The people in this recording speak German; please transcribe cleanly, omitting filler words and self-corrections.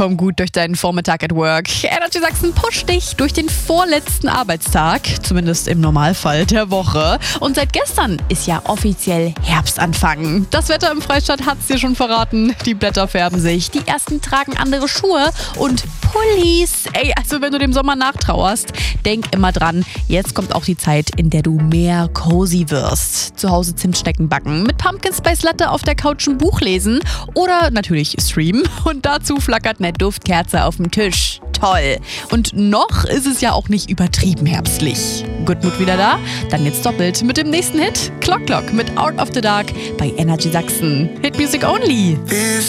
komm gut durch deinen Vormittag at work. Energy Sachsen pusht dich durch den vorletzten Arbeitstag, zumindest im Normalfall der Woche. Und seit gestern ist ja offiziell Herbstanfang. Das Wetter im Freistaat hat's dir schon verraten. Die Blätter färben sich, die ersten tragen andere Schuhe und Pullis. Ey, also wenn du dem Sommer nachtrauerst, denk immer dran, jetzt kommt auch die Zeit, in der du mehr cozy wirst. Zu Hause Zimtschnecken backen, mit Pumpkin Spice Latte auf der Couch ein Buch lesen oder natürlich streamen. Und dazu flackert eine Duftkerze auf dem Tisch. Toll. Und noch ist es ja auch nicht übertrieben herbstlich. Good Mood wieder da? Dann jetzt doppelt mit dem nächsten Hit. Clock Clock mit Out of the Dark bei Energy Sachsen. Hit Music Only.